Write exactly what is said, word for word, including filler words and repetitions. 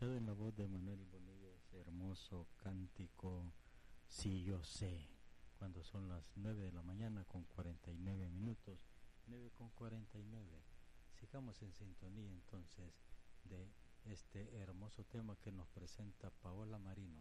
escuchado en la voz de Manuel Bonilla ese hermoso cántico Si yo sé, cuando son las nueve de la mañana con cuarenta y nueve minutos, nueve con cuarenta y nueve. Sigamos en sintonía entonces de este hermoso tema que nos presenta Paola Marino.